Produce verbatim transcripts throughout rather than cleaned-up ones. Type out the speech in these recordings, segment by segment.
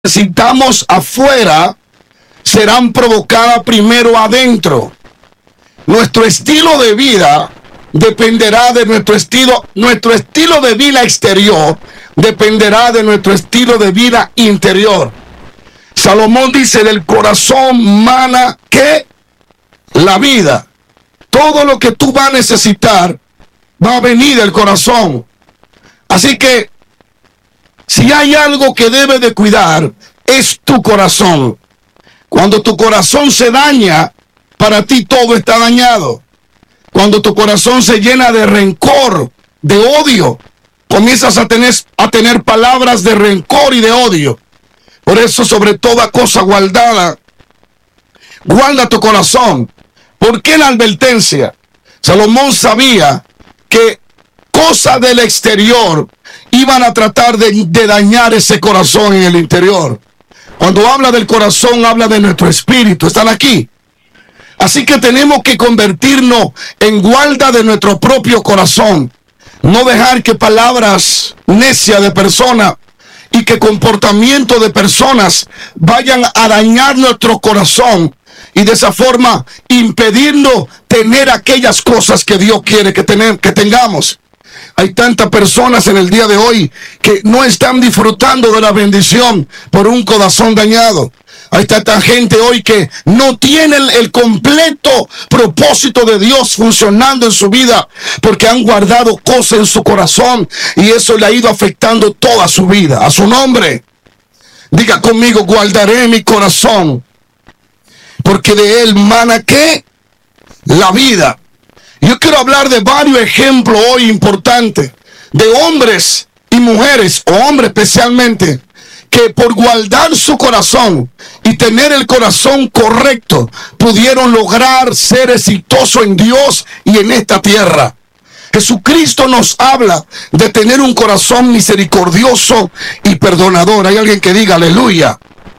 necesitamos afuera serán provocadas primero adentro. Nuestro estilo de vida dependerá de nuestro estilo, nuestro estilo de vida exterior dependerá de nuestro estilo de vida interior. Salomón dice: del corazón mana que la vida. Todo lo que tú vas a necesitar va a venir del corazón. Así que si hay algo que debe de cuidar, es tu corazón. Cuando tu corazón se daña, para ti todo está dañado. Cuando tu corazón se llena de rencor, de odio, comienzas a tener, a tener palabras de rencor y de odio. Por eso, sobre toda cosa guardada, guarda tu corazón. ¿Por qué la advertencia? Salomón sabía que cosas del exterior iban a tratar de, de dañar ese corazón en el interior. Cuando habla del corazón, habla de nuestro espíritu. ¿Están aquí? Así que tenemos que convertirnos en guarda de nuestro propio corazón. No dejar que palabras necias de personas y que comportamiento de personas vayan a dañar nuestro corazón y de esa forma impedirnos tener aquellas cosas que Dios quiere que, tener, que tengamos. Hay tantas personas en el día de hoy que no están disfrutando de la bendición por un corazón dañado. Hay tanta gente hoy que no tiene el, el completo propósito de Dios funcionando en su vida porque han guardado cosas en su corazón y eso le ha ido afectando toda su vida. A su nombre. Diga conmigo: guardaré mi corazón, porque de él mana ¿qué? La vida. Yo quiero hablar de varios ejemplos hoy importantes de hombres y mujeres, o hombres especialmente, que por guardar su corazón y tener el corazón correcto, pudieron lograr ser exitosos en Dios y en esta tierra. Jesucristo nos habla de tener un corazón misericordioso y perdonador. Hay alguien que diga aleluya.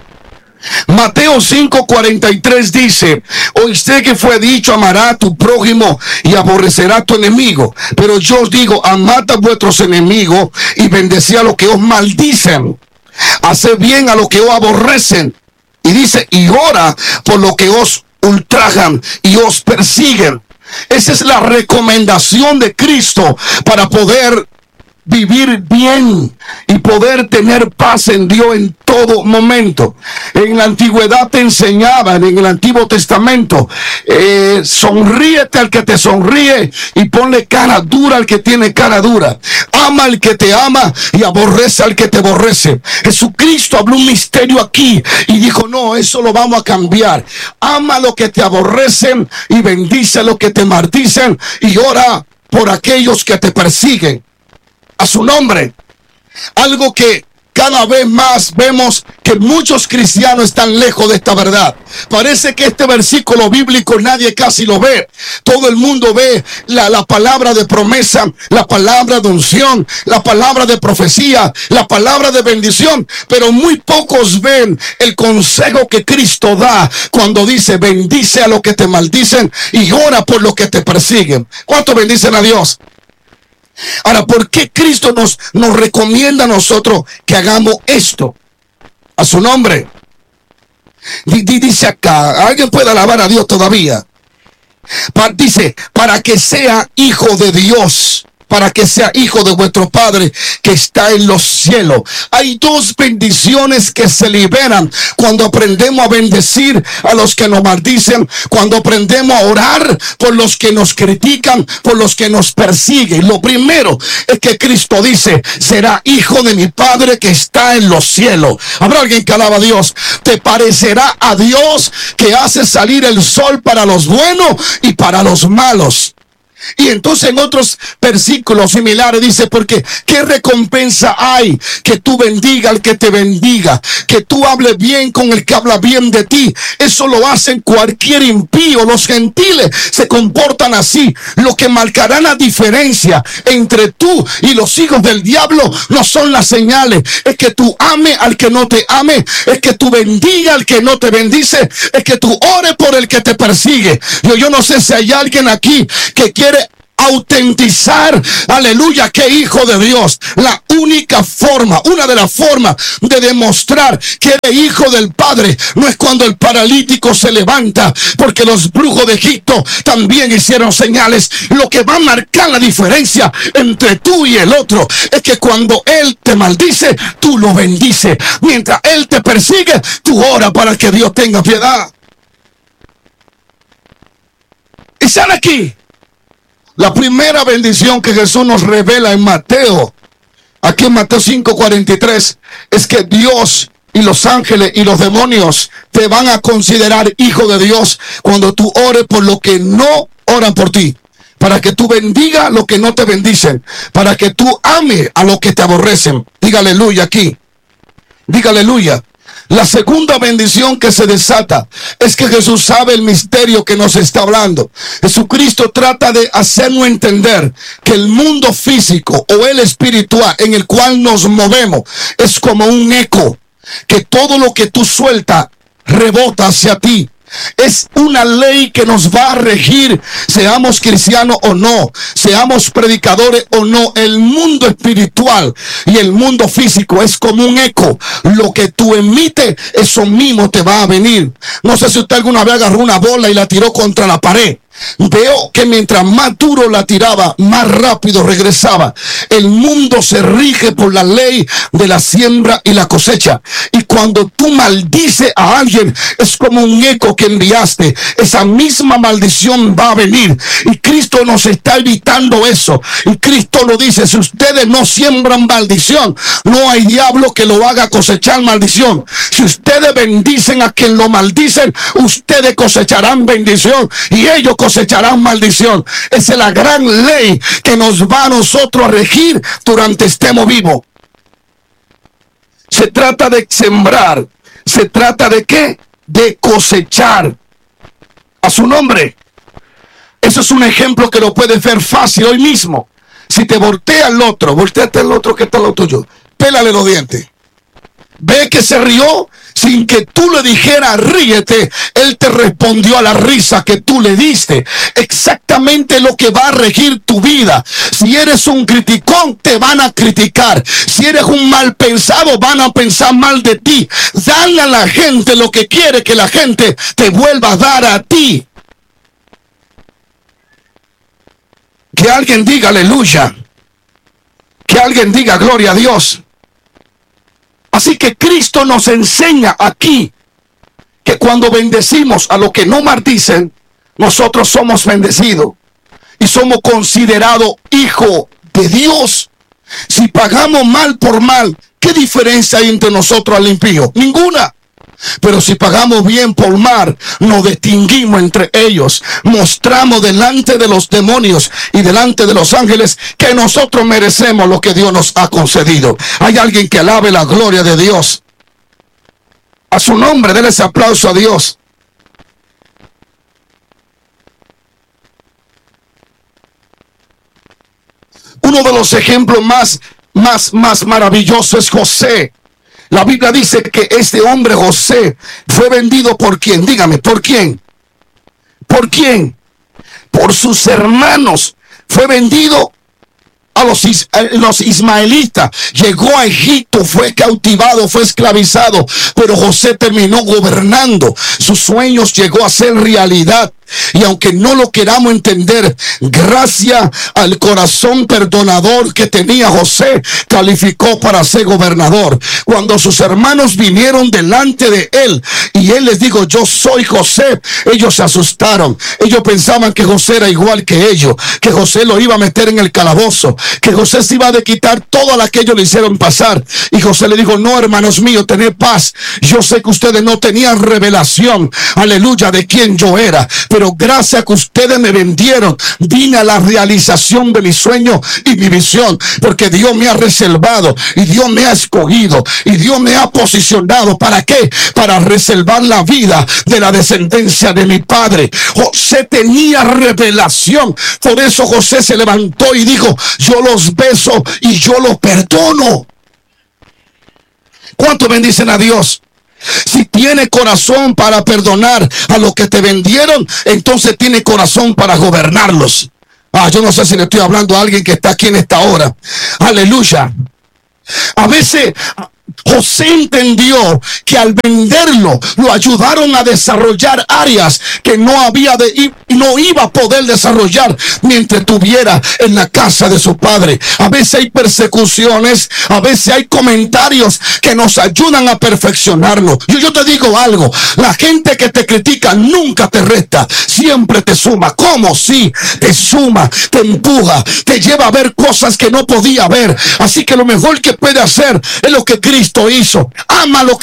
Mateo cinco cuarenta y tres dice: oíste que fue dicho, amará a tu prójimo y aborrecerá a tu enemigo. Pero yo os digo, amad a vuestros enemigos y bendecid a los que os maldicen. Haced bien a los que os aborrecen. Y dice: y ora por los que os ultrajan y os persiguen. Esa es la recomendación de Cristo para poder vivir bien y poder tener paz en Dios en todo momento. En la antigüedad te enseñaban, en el Antiguo Testamento, eh, sonríete al que te sonríe y ponle cara dura al que tiene cara dura. Ama al que te ama y aborrece al que te aborrece. Jesucristo habló un misterio aquí y dijo: no, eso lo vamos a cambiar. Ama a los que te aborrecen y bendice a los que te maldicen y ora por aquellos que te persiguen. A su nombre. Algo que cada vez más vemos que muchos cristianos están lejos de esta verdad. Parece que este versículo bíblico nadie casi lo ve. Todo el mundo ve la, la palabra de promesa, la palabra de unción, la palabra de profecía, la palabra de bendición, pero muy pocos ven el consejo que Cristo da cuando dice: bendice a los que te maldicen y ora por los que te persiguen. ¿Cuántos bendicen a Dios? Ahora, ¿por qué Cristo nos, nos recomienda a nosotros que hagamos esto? A su nombre. D- dice acá, ¿alguien puede alabar a Dios todavía? Pa- dice, para que sea hijo de Dios, para que sea hijo de vuestro Padre que está en los cielos. Hay dos bendiciones que se liberan cuando aprendemos a bendecir a los que nos maldicen, cuando aprendemos a orar por los que nos critican, por los que nos persiguen. Lo primero es que Cristo dice: será hijo de mi Padre que está en los cielos. ¿Habrá alguien que alaba a Dios? Te parecerá a Dios que hace salir el sol para los buenos y para los malos. Y entonces en otros versículos similares dice: porque qué recompensa hay que tú bendiga al que te bendiga, que tú hables bien con el que habla bien de ti. Eso lo hacen cualquier impío. Los gentiles se comportan así. Lo que marcará la diferencia entre tú y los hijos del diablo no son las señales. Es que tú ames al que no te ame, es que tú bendiga al que no te bendice, es que tú ores por el que te persigue. Yo, yo no sé si hay alguien aquí que quiere autentizar, aleluya, que hijo de Dios. La única forma, una de las formas de demostrar que eres hijo del Padre, no es cuando el paralítico se levanta, porque los brujos de Egipto también hicieron señales. Lo que va a marcar la diferencia entre tú y el otro es que cuando él te maldice, tú lo bendices. Mientras él te persigue, tú oras para que Dios tenga piedad. Y sale aquí la primera bendición que Jesús nos revela en Mateo. Aquí en Mateo cinco cuarenta y tres es que Dios y los ángeles y los demonios te van a considerar hijo de Dios cuando tú ores por lo que no oran por ti, para que tú bendiga lo que no te bendicen, para que tú ames a los que te aborrecen. Diga aleluya aquí. Diga aleluya. La segunda bendición que se desata es que Jesús sabe el misterio que nos está hablando. Jesucristo trata de hacernos entender que el mundo físico o el espiritual en el cual nos movemos es como un eco, que todo lo que tú sueltas rebota hacia ti. Es una ley que nos va a regir, seamos cristianos o no, seamos predicadores o no. El mundo espiritual y el mundo físico es como un eco. Lo que tú emites, eso mismo te va a venir. No sé si usted alguna vez agarró una bola y la tiró contra la pared. Veo que mientras más duro la tiraba, más rápido regresaba. El mundo se rige por la ley de la siembra y la cosecha. Y cuando tú maldices a alguien, es como un eco que enviaste. Esa misma maldición va a venir. Y Cristo nos está evitando eso. Y Cristo lo dice: si ustedes no siembran maldición, no hay diablo que lo haga cosechar maldición. Si ustedes bendicen a quien lo maldicen, ustedes cosecharán bendición y ellos cosecharán maldición. Esa es la gran ley que nos va a nosotros a regir durante estemos vivos. Se trata de sembrar. Se trata de ¿qué? De cosechar. A su nombre. Eso es un ejemplo que lo puedes ver fácil hoy mismo. Si te voltea el otro, volteate el otro que está al lado tuyo, pélale los dientes. Ve que se rió sin que tú le dijeras ríete. Él te respondió a la risa que tú le diste. Exactamente lo que va a regir tu vida. Si eres un criticón, te van a criticar. Si eres un mal pensado, van a pensar mal de ti. Dale a la gente lo que quiere que la gente te vuelva a dar a ti. Que alguien diga aleluya. Que alguien diga gloria a Dios. Así que Cristo nos enseña aquí que cuando bendecimos a los que no maldicen, nosotros somos bendecidos y somos considerados hijos de Dios. Si pagamos mal por mal, ¿qué diferencia hay entre nosotros al impío? Ninguna. Pero si pagamos bien por mal, nos distinguimos entre ellos. Mostramos delante de los demonios y delante de los ángeles que nosotros merecemos lo que Dios nos ha concedido. Hay alguien que alabe la gloria de Dios. A su nombre, denle ese aplauso a Dios. Uno de los ejemplos más, más, más maravillosos es José. La Biblia dice que este hombre José fue vendido ¿por quién? Dígame, ¿por quién? ¿Por quién? Por sus hermanos. Fue vendido a los, is los ismaelitas. Llegó a Egipto, fue cautivado, fue esclavizado. Pero José terminó gobernando. Sus sueños llegó a ser realidad. Y aunque no lo queramos entender, gracias al corazón perdonador que tenía José, calificó para ser gobernador. Cuando sus hermanos vinieron delante de él y él les dijo: yo soy José, ellos se asustaron. Ellos pensaban que José era igual que ellos, que José lo iba a meter en el calabozo, que José se iba a de quitar todo lo que ellos le hicieron pasar. Y José le dijo: no, hermanos míos, tened paz. Yo sé que ustedes no tenían revelación, aleluya, de quién yo era, pero Pero gracias a que ustedes me vendieron, vine a la realización de mi sueño y mi visión. Porque Dios me ha reservado y Dios me ha escogido y Dios me ha posicionado. ¿Para qué? Para reservar la vida de la descendencia de mi padre. José tenía revelación. Por eso José se levantó y dijo: yo los beso y yo los perdono. ¿Cuántos bendicen a Dios? Si tiene corazón para perdonar a los que te vendieron, entonces tiene corazón para gobernarlos. Ah, yo no sé si le estoy hablando a alguien que está aquí en esta hora. Aleluya. A veces José entendió que al venderlo lo ayudaron a desarrollar áreas que no había de y no iba a poder desarrollar mientras estuviera en la casa de su padre. A veces hay persecuciones, a veces hay comentarios que nos ayudan a perfeccionarnos. Yo, yo te digo algo, la gente que te critica nunca te resta, siempre te suma. ¿Cómo? Sí, te suma, te empuja, te lleva a ver cosas que no podía ver. Así que lo mejor que puede hacer es lo que Cristo hizo. Ama lo que